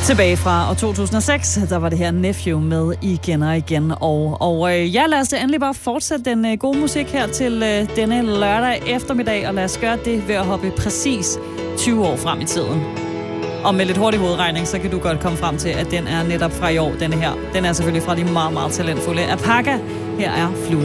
Tilbage fra år 2006, der var det her Nephew med igen og igen. Og lad os endelig bare fortsætte den gode musik her til denne lørdag eftermiddag, og lad os gøre det ved at hoppe præcis 20 år frem i tiden. Og med lidt hurtig hovedregning, så kan du godt komme frem til, at den er netop fra i år, denne her. Den er selvfølgelig fra de meget, meget talentfulde Apaka. Her er Flue.